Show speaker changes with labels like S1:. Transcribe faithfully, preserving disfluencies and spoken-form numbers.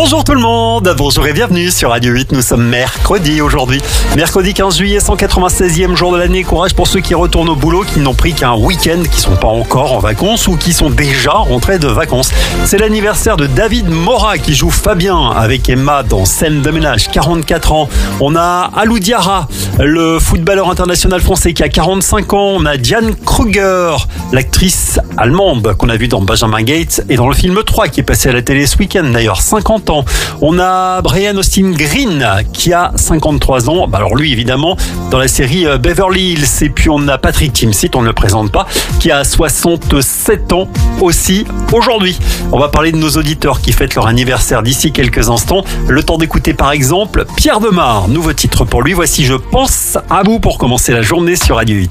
S1: Bonjour tout le monde, bonjour et bienvenue sur Radio huit. Nous sommes mercredi aujourd'hui. Mercredi quinze juillet, cent quatre-vingt-seizième jour de l'année. Courage pour ceux qui retournent au boulot, qui n'ont pris qu'un week-end, qui sont pas encore en vacances ou qui sont déjà rentrés de vacances. C'est l'anniversaire de David Mora qui joue Fabien avec Emma dans Scène de ménage, quarante-quatre ans. On a Alou Diarra, le footballeur international français qui a quarante-cinq ans. On a Diane Kruger, l'actrice allemande qu'on a vue dans Benjamin Gates et dans le film trois qui est passé à la télé ce week-end d'ailleurs, cinquante ans. On a Brian Austin Green qui a cinquante-trois ans. Bah alors lui évidemment dans la série Beverly Hills. Et puis on a Patrick Timsit, on ne le présente pas, qui a soixante-sept ans aussi aujourd'hui. On va parler de nos auditeurs qui fêtent leur anniversaire d'ici quelques instants. Le temps d'écouter par exemple Pierre Demar. Nouveau titre pour lui. Voici Je pense à vous pour commencer la journée sur Radio huit.